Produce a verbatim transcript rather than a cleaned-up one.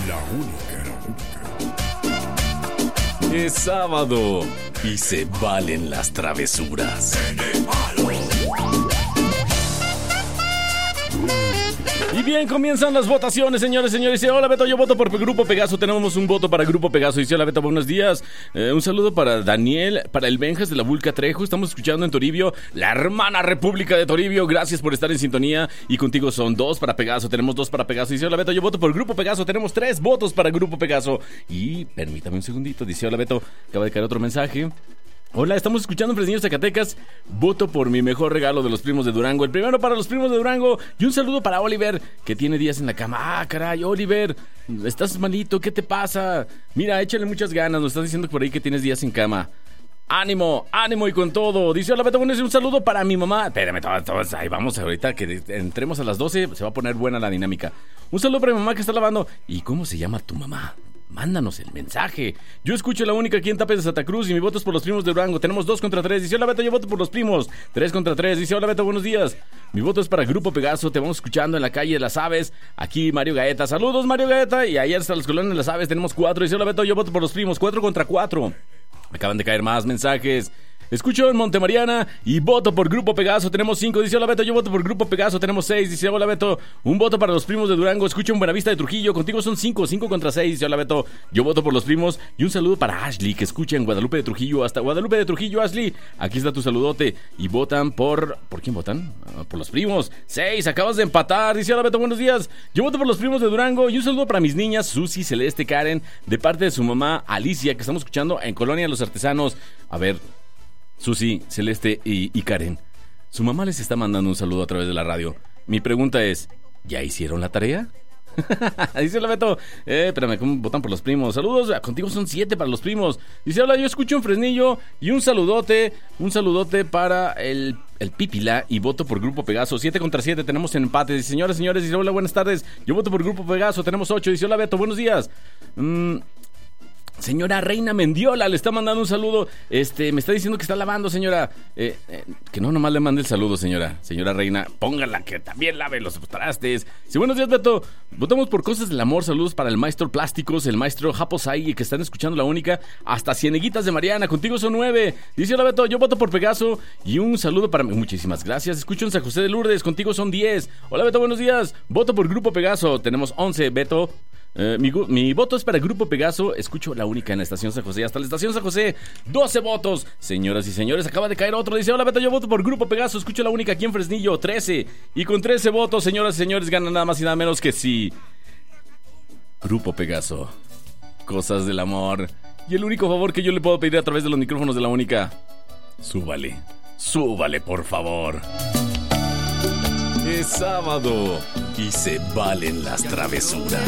La única. Es sábado y se valen las travesuras. Y bien, comienzan las votaciones, señores, señores. Dice, hola Beto, yo voto por Grupo Pegaso. Tenemos un voto para Grupo Pegaso. Dice, hola Beto, buenos días. Eh, un saludo para Daniel, para el Benjas de la Vulca Trejo. Estamos escuchando en Toribio, la hermana República de Toribio. Gracias por estar en sintonía. Y contigo son dos para Pegaso. Tenemos dos para Pegaso. Dice, hola Beto, yo voto por Grupo Pegaso. Tenemos tres votos para Grupo Pegaso. Y permítame un segundito. Dice, hola Beto, acaba de caer otro mensaje. Hola, estamos escuchando en Fresnillo, Zacatecas. Voto por mi mejor regalo de los primos de Durango. El primero para los primos de Durango. Y un saludo para Oliver, que tiene días en la cama. Ah, caray, Oliver, estás malito, ¿qué te pasa? Mira, échale muchas ganas. Nos estás diciendo por ahí que tienes días en cama. ¡Ánimo! ¡Ánimo y con todo! Dice, hola Beto, bueno, un saludo para mi mamá. Espérame, todos, todos, ahí vamos ahorita, que entremos a las doce, se va a poner buena la dinámica. Un saludo para mi mamá que está lavando. ¿Y cómo se llama tu mamá? Mándanos el mensaje. Yo escucho la única aquí en Tapes de Santa Cruz y mi voto es por los primos de Durango. Tenemos dos contra tres. Dice, hola Beto, yo voto por los primos. Tres contra tres. Dice, hola Beto, buenos días. Mi voto es para Grupo Pegaso. Te vamos escuchando en la calle de las Aves. Aquí Mario Gaeta. Saludos, Mario Gaeta. Y ayer hasta las colonias de las Aves tenemos cuatro. Dice, hola Beto, yo voto por los primos. Cuatro contra cuatro. Acaban de caer más mensajes. Escucho en Montemariana y voto por Grupo Pegaso. Tenemos cinco. Dice, hola Beto, yo voto por Grupo Pegaso. Tenemos seis. Dice, hola Beto, un voto para los primos de Durango. Escucho en Buenavista de Trujillo. Contigo son cinco. Cinco contra seis. Dice, hola Beto, yo voto por los primos. Y un saludo para Ashley, que escucha en Guadalupe de Trujillo. Hasta Guadalupe de Trujillo, Ashley. Aquí está tu saludote. Y votan por... ¿Por quién votan? Ah, por los primos. Seis. Acabas de empatar. Dice, hola Beto, buenos días. Yo voto por los primos de Durango. Y un saludo para mis niñas, Susi, Celeste, Karen, de parte de su mamá, Alicia, que estamos escuchando en Colonia Los Artesanos. A ver... Susi, Celeste y, y Karen, su mamá les está mandando un saludo a través de la radio. Mi pregunta es, ¿ya hicieron la tarea? Dice la Beto, eh, espérame, ¿cómo votan por los primos? Saludos, contigo son siete para los primos. Dice, hola, yo escucho en Fresnillo. Y un saludote, un saludote para el, el Pipila. Y voto por Grupo Pegaso. Siete contra siete, tenemos empate. Dice, señoras, señores, dice, hola, buenas tardes. Yo voto por Grupo Pegaso, tenemos ocho. Dice, hola Beto, buenos días. Mmm... Señora Reina Mendiola le está mandando un saludo. Este, me está diciendo que está lavando, señora. Eh, eh, que no nomás le mande el saludo, señora. Señora Reina, póngala que también lave los trastes. Sí, buenos días, Beto. Votamos por Cosas del Amor. Saludos para el maestro Plásticos, el maestro Japosai, que están escuchando la única. Hasta Cieneguitas de Mariana. Contigo son nueve. Dice, hola, Beto, yo voto por Pegaso. Y un saludo para... Muchísimas gracias. Escucho en San José de Lourdes. Contigo son diez. Hola, Beto, buenos días. Voto por Grupo Pegaso. Tenemos once, Beto. Eh, mi, mi voto es para el Grupo Pegaso. Escucho la única en la estación San José. Hasta la estación San José, doce votos. Señoras y señores, acaba de caer otro. Dice, hola Beto, yo voto por Grupo Pegaso. Escucho la única aquí en Fresnillo, trece. Y con trece votos, señoras y señores, gana nada más y nada menos que sí, Grupo Pegaso, Cosas del Amor. Y el único favor que yo le puedo pedir a través de los micrófonos de la única, súbale, súbale por favor. Es sábado y se valen las travesuras.